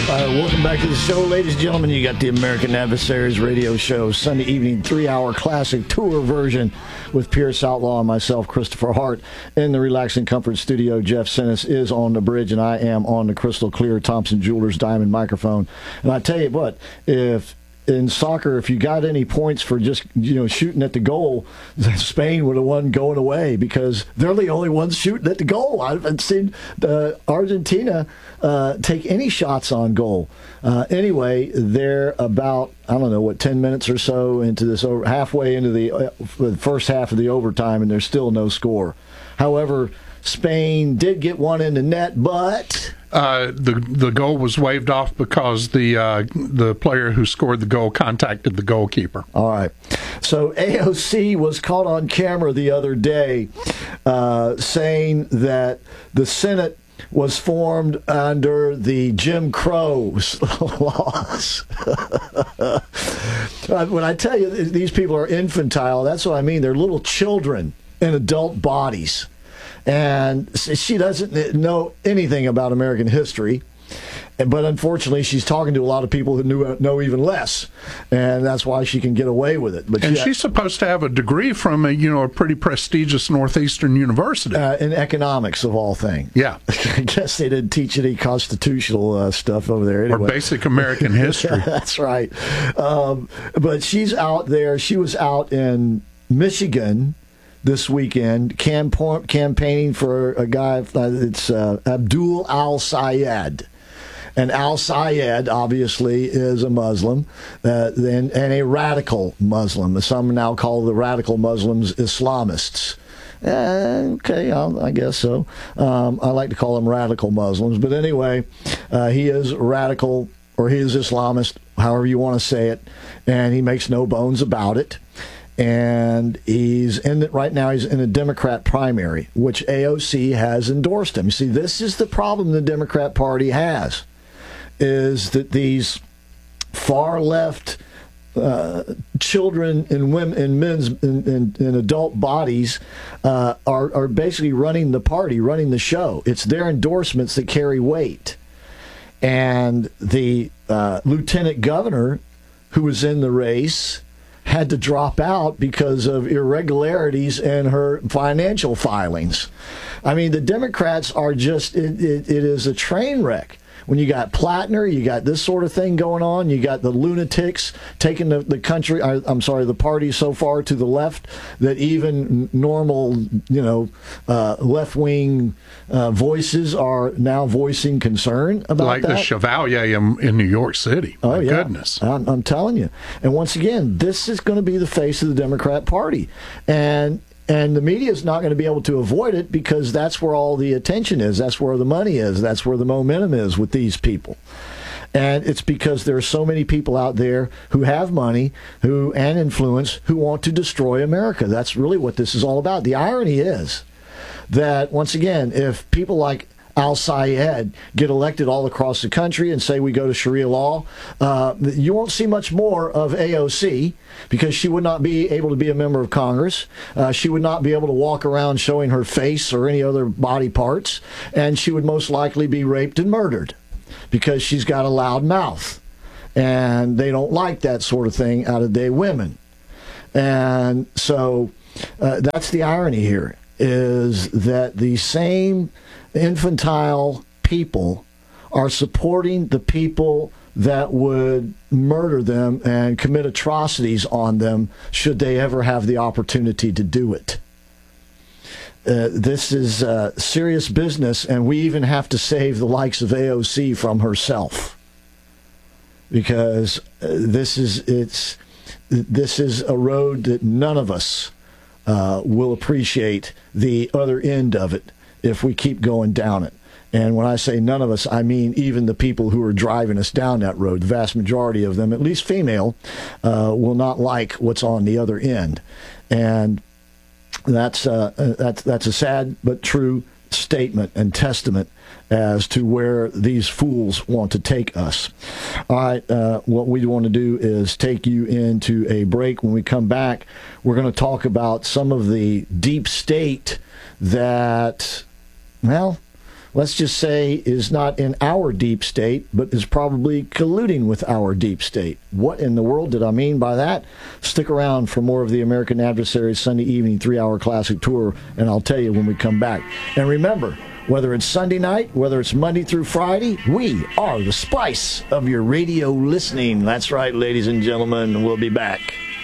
Welcome back to the show, ladies and gentlemen. You got the American Adversaries radio show, Sunday evening, 3-hour classic tour version with Pierce Outlaw and myself, Christopher Hart, in the Relaxing Comfort studio. Jeff Sinis is on the bridge, and I am on the crystal clear Thompson Jewelers Diamond microphone. And I tell you what, if in soccer, if you got any points for just shooting at the goal, Spain would have won going away because they're the only ones shooting at the goal. I haven't seen Argentina take any shots on goal. Anyway, they're about 10 minutes or so into this, halfway into the first half of the overtime, and there's still no score. However, Spain did get one in the net, but the goal was waved off because the player who scored the goal contacted the goalkeeper. All right. So AOC was caught on camera the other day saying that the Senate was formed under the Jim Crow laws. When I tell you these people are infantile, that's what I mean. They're little children in adult bodies. And she doesn't know anything about American history. But unfortunately, she's talking to a lot of people who know even less, and that's why she can get away with it. But she's supposed to have a degree from a pretty prestigious Northeastern university in economics, of all things. Yeah, I guess they didn't teach any constitutional stuff over there anyway. Or basic American history. That's right. But she's out there. She was out in Michigan this weekend campaigning for a guy. It's Abdul al-Sayed. And al-Sayed, obviously, is a Muslim and a radical Muslim. Some now call the radical Muslims Islamists. Okay, I guess so. I like to call them radical Muslims. But anyway, he is radical, or he is Islamist, however you want to say it, and he makes no bones about it. And right now he's in a Democrat primary, which AOC has endorsed him. You see, this is the problem the Democrat Party has, is that these far left children and women and men's in adult bodies are basically running the party, running the show. It's their endorsements that carry weight. And the lieutenant governor who was in the race had to drop out because of irregularities in her financial filings. I mean, the Democrats are just, it is a train wreck. When you got Plattner, you got this sort of thing going on, you got the lunatics taking the country, the party so far to the left that even normal, left-wing voices are now voicing concern about like that. Like the Chevalier in New York City. My goodness. I'm telling you. And once again, this is going to be the face of the Democrat Party. And the media is not going to be able to avoid it because that's where all the attention is. That's where the money is. That's where the momentum is with these people. And it's because there are so many people out there who have money and influence who want to destroy America. That's really what this is all about. The irony is that, once again, if people like al-Sayed get elected all across the country and say we go to Sharia law, you won't see much more of AOC because she would not be able to be a member of Congress. She would not be able to walk around showing her face or any other body parts, and she would most likely be raped and murdered because she's got a loud mouth. And they don't like that sort of thing out of day women. And so that's the irony here, is that the same infantile people are supporting the people that would murder them and commit atrocities on them should they ever have the opportunity to do it. This is serious business, and we even have to save the likes of AOC from herself, because this is a road that none of us will appreciate the other end of it if we keep going down it. And when I say none of us, I mean even the people who are driving us down that road. The vast majority of them, at least female, will not like what's on the other end. And that's a sad but true statement and testament as to where these fools want to take us. All right, what we want to do is take you into a break. When we come back, we're going to talk about some of the deep state that, well, let's just say, is not in our deep state, but is probably colluding with our deep state. What in the world did I mean by that? Stick around for more of the American Adversaries Sunday evening 3-hour classic tour, and I'll tell you when we come back. And remember, whether it's Sunday night, whether it's Monday through Friday, we are the spice of your radio listening. That's right, ladies and gentlemen. We'll be back.